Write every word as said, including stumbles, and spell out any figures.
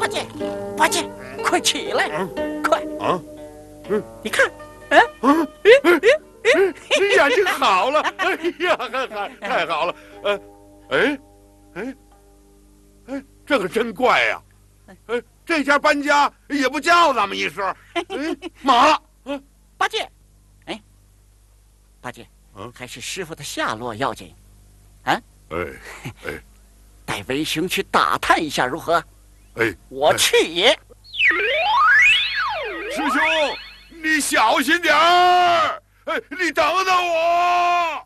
八戒，八戒，快起来， 嗯、 快啊！ 嗯，你看，嗯嗯嗯嗯，眼睛好了，哎呀，太太太好了，呃，哎，哎，哎，这可真怪呀！哎，这家搬家也不叫咱们一声，哎，马， 嗯，八戒，哎，八戒， 嗯， 还是师傅的下落要紧，啊？ 哎，哎， 带为兄去打探一下如何？ 哎， 我去也。 师兄，你小心点儿！哎，你等等我。